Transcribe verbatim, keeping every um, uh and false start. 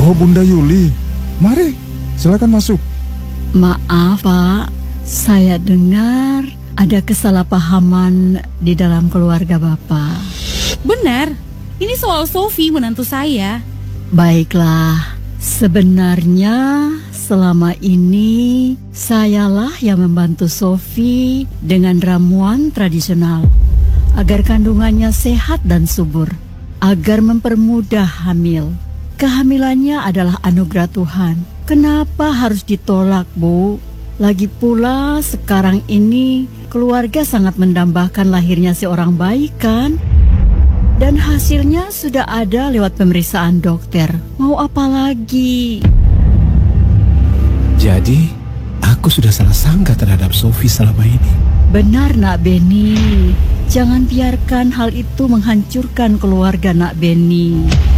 Oh, Bunda Yuli. Mari, silakan masuk. Maaf, Pak. Saya dengar ada kesalahpahaman di dalam keluarga Bapak. Benar, ini soal Sofi, menantu saya. Baiklah, sebenarnya selama ini sayalah yang membantu Sofi dengan ramuan tradisional agar kandungannya sehat dan subur, agar mempermudah hamil. Kehamilannya adalah anugerah Tuhan. Kenapa harus ditolak, Bu? Lagi pula sekarang ini keluarga sangat mendambakan lahirnya seorang bayi kan? Dan hasilnya sudah ada lewat pemeriksaan dokter. Mau apa lagi? Jadi, aku sudah salah sangka terhadap Sofi selama ini. Benar, Nak Beni. Jangan biarkan hal itu menghancurkan keluarga Nak Beni.